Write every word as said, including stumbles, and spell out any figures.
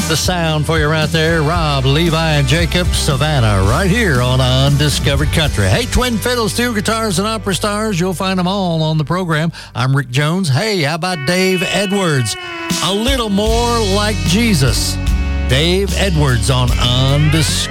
The sound for you right there. Rob, Levi, and Jacob, Savannah, right here on Undiscovered Country. Hey, twin fiddles, steel guitars, and opera stars. You'll find them all on the program. I'm Rick Jones. Hey, how about Dave Edwards? A little more like Jesus. Dave Edwards on Undiscovered.